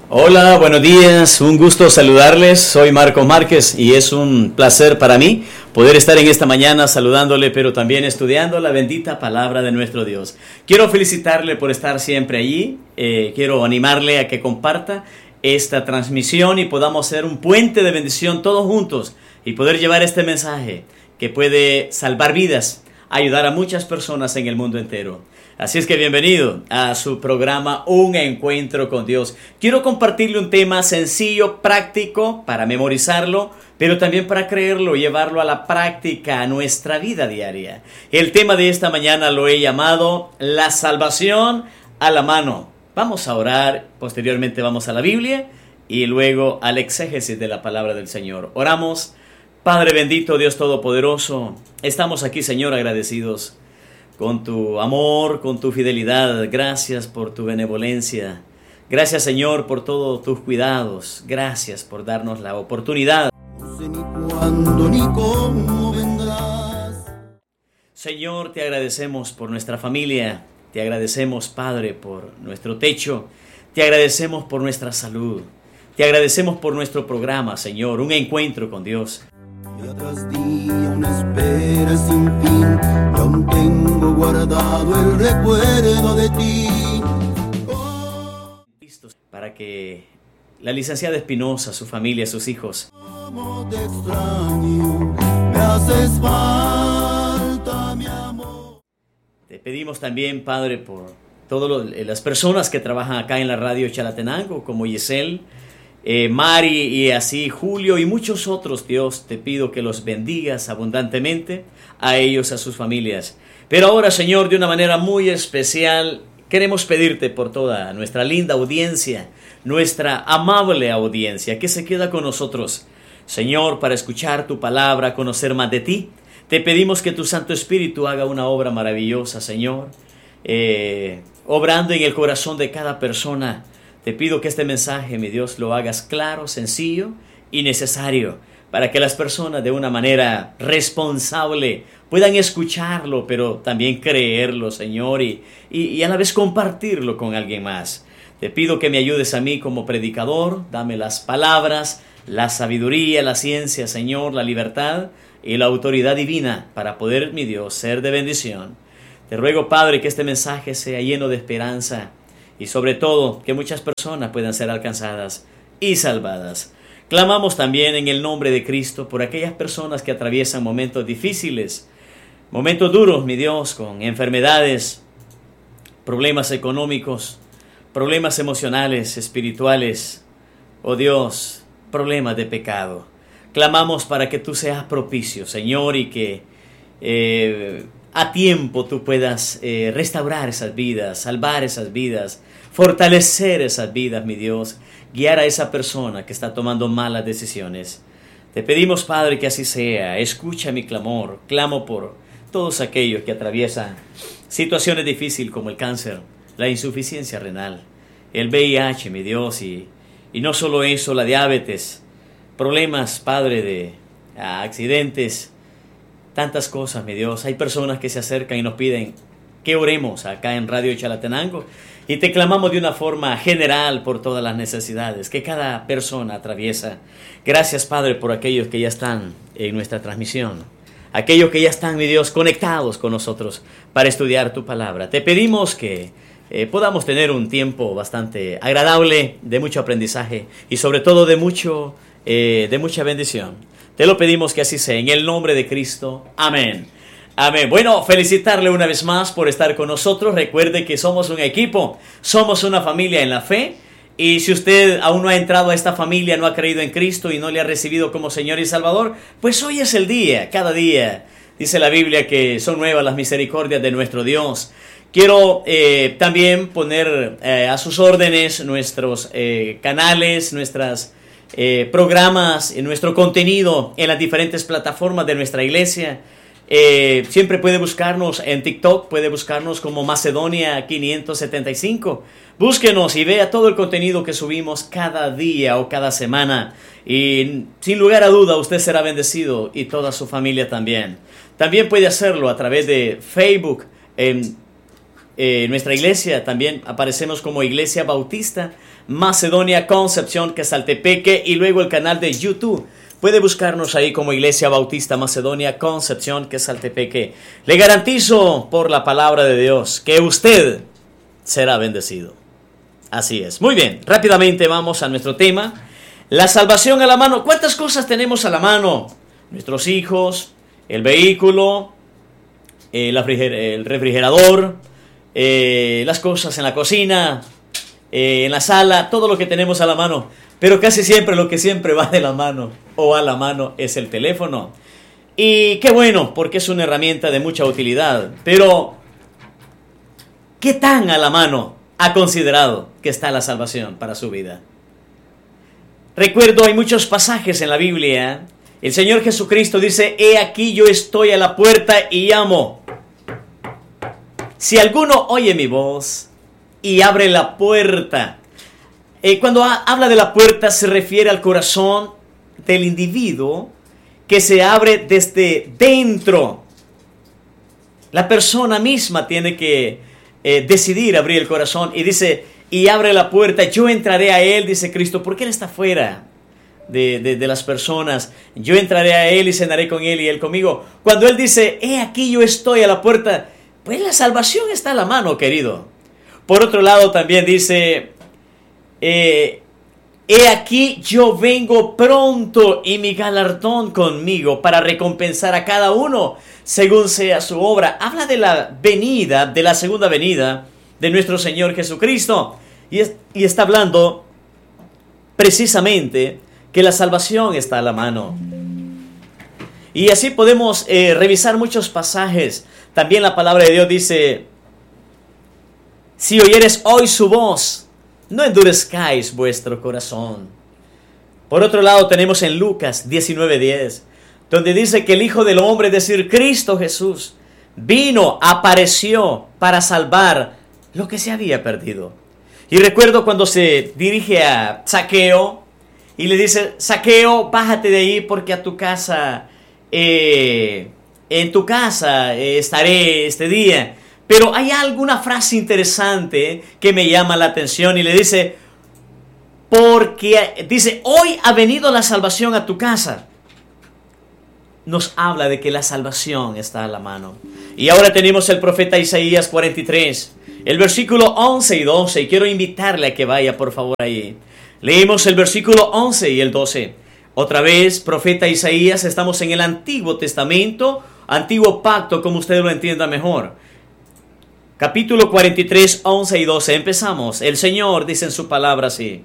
Hola, buenos días, un gusto saludarles, soy Marco Márquez y es un placer para mí poder estar en esta mañana saludándole, pero también estudiando la bendita palabra de nuestro Dios. Quiero felicitarle por estar siempre allí, quiero animarle a que comparta esta transmisión y podamos ser un puente de bendición todos juntos y poder llevar este mensaje que puede salvar vidas, ayudar a muchas personas en el mundo entero. Así es que bienvenido a su programa Un Encuentro con Dios. Quiero compartirle un tema sencillo, práctico, para memorizarlo, pero también para creerlo, llevarlo a la práctica, a nuestra vida diaria. El tema de esta mañana lo he llamado La salvación a la mano. Vamos a orar, posteriormente vamos a la Biblia y luego al exégesis de la palabra del Señor. Oramos. Padre bendito, Dios todopoderoso, estamos aquí, Señor, agradecidos con tu amor, con tu fidelidad. Gracias por tu benevolencia. Gracias, Señor, por todos tus cuidados. Gracias por darnos la oportunidad. No sé ni cuándo ni cómo vendrás. Señor, te agradecemos por nuestra familia. Te agradecemos, Padre, por nuestro techo. Te agradecemos por nuestra salud. Te agradecemos por nuestro programa, Señor, Un Encuentro con Dios. Día tras día una espera sin fin, y aún tengo guardado el recuerdo de ti. Listos para que la licenciada Espinosa, su familia, sus hijos, Cómo te extraño, me haces falta, mi amor. te pedimos también, Padre, por todas las personas que trabajan acá en la radio Chalatenango, como Giselle, Mari y así Julio y muchos otros. Dios, te pido que los bendigas abundantemente a ellos, a sus familias. Pero ahora, Señor, de una manera muy especial, queremos pedirte por toda nuestra linda audiencia, nuestra amable audiencia que se queda con nosotros, Señor, para escuchar tu palabra, conocer más de ti. Te pedimos que tu Santo Espíritu haga una obra maravillosa, Señor, obrando en el corazón de cada persona. Te pido que este mensaje, mi Dios, lo hagas claro, sencillo y necesario para que las personas de una manera responsable puedan escucharlo, pero también creerlo, Señor, y a la vez compartirlo con alguien más. Te pido que me ayudes a mí como predicador, dame las palabras, la sabiduría, la ciencia, Señor, la libertad y la autoridad divina para poder, mi Dios, ser de bendición. Te ruego, Padre, que este mensaje sea lleno de esperanza, y sobre todo, que muchas personas puedan ser alcanzadas y salvadas. Clamamos también en el nombre de Cristo por aquellas personas que atraviesan momentos difíciles, momentos duros, mi Dios, con enfermedades, problemas económicos, problemas emocionales, espirituales, oh Dios, problemas de pecado. Clamamos para que tú seas propicio, Señor, y que a tiempo tú puedas restaurar esas vidas, salvar esas vidas, fortalecer esas vidas, mi Dios, guiar a esa persona que está tomando malas decisiones. Te pedimos, Padre, que así sea. Escucha mi clamor. Clamo por todos aquellos que atraviesan situaciones difíciles como el cáncer, la insuficiencia renal, el VIH, mi Dios, y no solo eso, la diabetes, problemas, Padre, de accidentes, tantas cosas, mi Dios. Hay personas que se acercan y nos piden que oremos acá en Radio Chalatenango y te clamamos de una forma general por todas las necesidades que cada persona atraviesa. Gracias, Padre, por aquellos que ya están en nuestra transmisión, aquellos que ya están, mi Dios, conectados con nosotros para estudiar tu palabra. Te pedimos que podamos tener un tiempo bastante agradable, de mucho aprendizaje y sobre todo de mucha bendición. Te lo pedimos que así sea, en el nombre de Cristo. Amén. Amén. Bueno, felicitarle una vez más por estar con nosotros. Recuerde que somos un equipo, somos una familia en la fe. Y si usted aún no ha entrado a esta familia, no ha creído en Cristo y no le ha recibido como Señor y Salvador, pues hoy es el día, cada día. Dice la Biblia que son nuevas las misericordias de nuestro Dios. Quiero también poner a sus órdenes nuestros canales, nuestros programas, nuestro contenido en las diferentes plataformas de nuestra iglesia. Siempre puede buscarnos en TikTok, puede buscarnos como Macedonia 575. Búsquenos y vea todo el contenido que subimos cada día o cada semana. Y sin lugar a duda usted será bendecido y toda su familia también. También puede hacerlo a través de Facebook, nuestra iglesia también aparecemos como Iglesia Bautista Macedonia Concepción Quesaltepeque, y luego el canal de YouTube. Puede buscarnos ahí como Iglesia Bautista Macedonia Concepción Quesaltepeque. Le garantizo por la palabra de Dios que usted será bendecido. Así es. Muy bien, rápidamente vamos a nuestro tema. La salvación a la mano. ¿Cuántas cosas tenemos a la mano? Nuestros hijos, el vehículo, el refrigerador, las cosas en la cocina, en la sala, todo lo que tenemos a la mano. Pero casi siempre lo que siempre va de la mano o a la mano es el teléfono. Y qué bueno, porque es una herramienta de mucha utilidad. Pero, ¿qué tan a la mano ha considerado que está la salvación para su vida? Recuerdo, hay muchos pasajes en la Biblia. El Señor Jesucristo dice: he aquí yo estoy a la puerta y llamo. Si alguno oye mi voz y abre la puerta. Cuando habla de la puerta se refiere al corazón del individuo que se abre desde dentro. La persona misma tiene que decidir abrir el corazón, y dice: y abre la puerta, yo entraré a él, dice Cristo, porque él está fuera de las personas. Yo entraré a él y cenaré con él y él conmigo. Cuando él dice: he aquí yo estoy a la puerta, pues la salvación está a la mano, querido. Por otro lado también dice: he aquí yo vengo pronto y mi galardón conmigo para recompensar a cada uno según sea su obra. Habla de la venida, de la segunda venida de nuestro Señor Jesucristo. Y está hablando precisamente que la salvación está a la mano. Y así podemos revisar muchos pasajes. También la palabra de Dios dice: si oyeres hoy su voz, no endurezcáis vuestro corazón. Por otro lado tenemos en Lucas 19:10, donde dice que el Hijo del Hombre, es decir, Cristo Jesús, vino, apareció para salvar lo que se había perdido. Y recuerdo cuando se dirige a Zaqueo y le dice: Zaqueo, bájate de ahí porque a tu casa, en tu casa estaré este día. Pero hay alguna frase interesante que me llama la atención y le dice: porque dice, hoy ha venido la salvación a tu casa. Nos habla de que la salvación está a la mano. Y ahora tenemos el profeta Isaías 43, el versículo 11 y 12. Y quiero invitarle a que vaya por favor ahí. Leímos el versículo 11 y el 12. Otra vez, profeta Isaías, estamos en el Antiguo Testamento, Antiguo Pacto, como usted lo entienda mejor. Capítulo 43, 11 y 12. Empezamos. El Señor dice en su palabra así: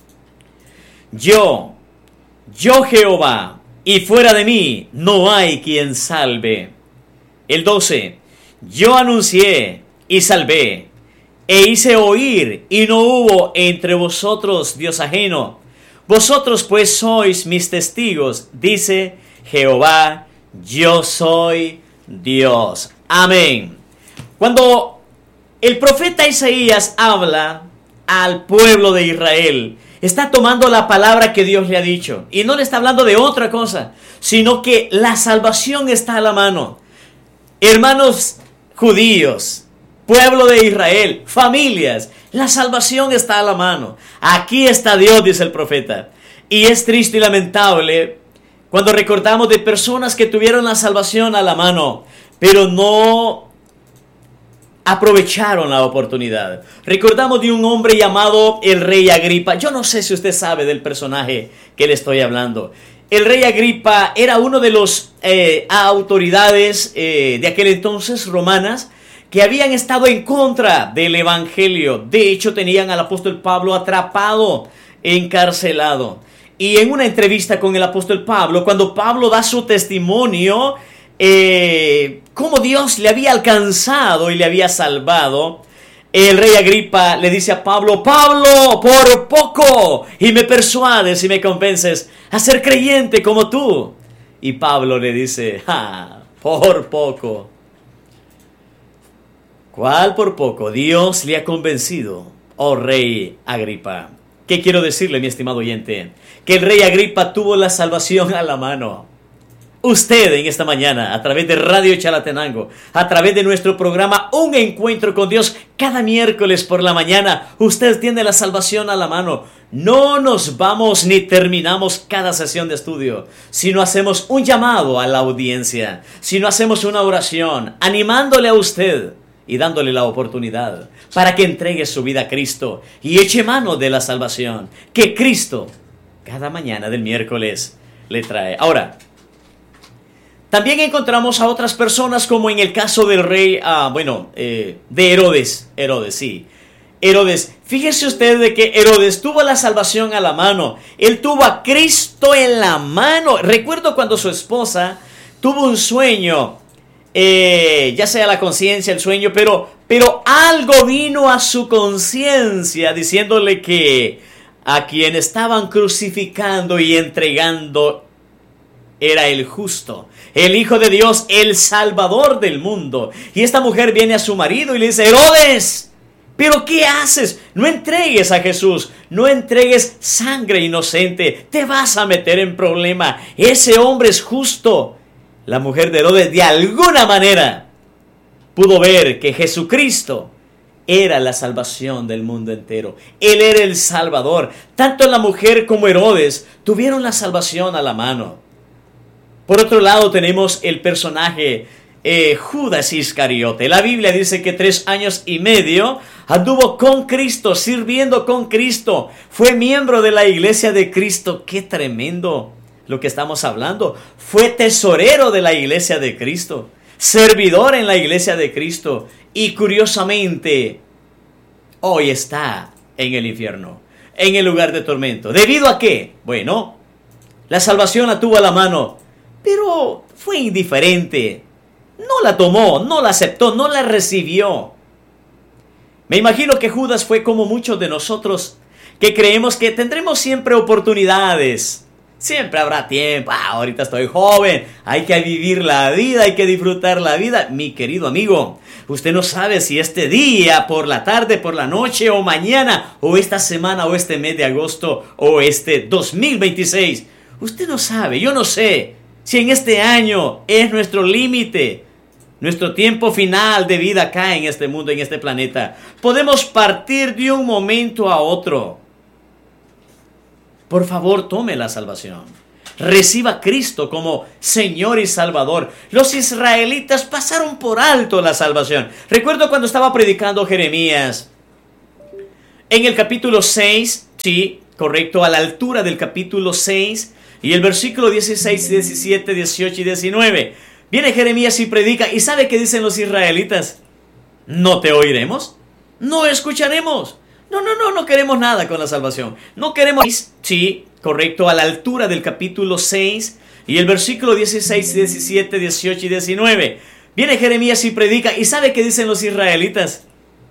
Yo Jehová, y fuera de mí no hay quien salve. El 12. Yo anuncié y salvé, e hice oír, y no hubo entre vosotros Dios ajeno. Vosotros pues sois mis testigos, dice Jehová, yo soy Dios. Amén. Cuando el profeta Isaías habla al pueblo de Israel, está tomando la palabra que Dios le ha dicho. Y no le está hablando de otra cosa, sino que la salvación está a la mano. Hermanos judíos, pueblo de Israel, familias, la salvación está a la mano. Aquí está Dios, dice el profeta. Y es triste y lamentable cuando recordamos de personas que tuvieron la salvación a la mano, pero no aprovecharon la oportunidad. Recordamos de un hombre llamado el rey Agripa. Yo no sé si usted sabe del personaje que le estoy hablando. El rey Agripa era uno de los autoridades de aquel entonces romanas que habían estado en contra del evangelio. De hecho, tenían al apóstol Pablo atrapado, encarcelado. Y en una entrevista con el apóstol Pablo, cuando Pablo da su testimonio, cómo Dios le había alcanzado y le había salvado, el rey Agripa le dice a Pablo: Pablo, por poco y me persuades y me convences a ser creyente como tú. Y Pablo le dice: por poco. ¿Cuál por poco? Dios le ha convencido, oh rey Agripa. ¿Qué quiero decirle, mi estimado oyente? Que el rey Agripa tuvo la salvación a la mano. usted en esta mañana, a través de Radio Chalatenango, a través de nuestro programa Un Encuentro con Dios, cada miércoles por la mañana, usted tiene la salvación a la mano. No nos vamos ni terminamos cada sesión de estudio, sino hacemos un llamado a la audiencia, sino hacemos una oración, animándole a usted y dándole la oportunidad para que entregue su vida a Cristo y eche mano de la salvación que Cristo cada mañana del miércoles le trae. Ahora, también encontramos a otras personas, como en el caso del rey, de Herodes. Herodes, fíjese usted de que Herodes tuvo la salvación a la mano. Él tuvo a Cristo en la mano. Recuerdo cuando su esposa tuvo un sueño, ya sea la conciencia, el sueño, pero algo vino a su conciencia diciéndole que a quien estaban crucificando y entregando era el justo, el Hijo de Dios, el Salvador del mundo. Y esta mujer viene a su marido y le dice: Herodes, ¿pero qué haces? No entregues a Jesús, no entregues sangre inocente, te vas a meter en problema. Ese hombre es justo. La mujer de Herodes de alguna manera pudo ver que Jesucristo era la salvación del mundo entero. Él era el Salvador. Tanto la mujer como Herodes tuvieron la salvación a la mano. Por otro lado tenemos el personaje Judas Iscariote. La Biblia dice que 3 años y medio anduvo con Cristo, sirviendo con Cristo. Fue miembro de la iglesia de Cristo. ¡Qué tremendo lo que estamos hablando! Fue tesorero de la iglesia de Cristo, servidor en la iglesia de Cristo. Y curiosamente, hoy está en el infierno, en el lugar de tormento. ¿Debido a qué? Bueno, la salvación la tuvo a la mano, pero fue indiferente. No la tomó, no la aceptó, no la recibió. Me imagino que Judas fue como muchos de nosotros, que creemos que tendremos siempre oportunidades. Siempre habrá tiempo. Ahorita estoy joven, hay que vivir la vida, hay que disfrutar la vida. Mi querido amigo, usted no sabe si este día, por la tarde, por la noche o mañana, o esta semana, o este mes de agosto, o este 2026. Usted no sabe, yo no sé si en este año es nuestro límite, nuestro tiempo final de vida acá en este mundo, en este planeta. Podemos partir de un momento a otro. Por favor, tome la salvación. Reciba a Cristo como Señor y Salvador. Los israelitas pasaron por alto la salvación. Recuerdo cuando estaba predicando Jeremías, en el capítulo 6, sí, correcto, a la altura del capítulo 6, y el versículo 16, 17, 18 y 19. Viene Jeremías y predica, ¿y sabe qué dicen los israelitas? ¿No te oiremos? ¿No escucharemos? No queremos nada con la salvación. No queremos... Sí, correcto, a la altura del capítulo 6 y el versículo 16, 17, 18 y 19. Viene Jeremías y predica, ¿y sabe qué dicen los israelitas?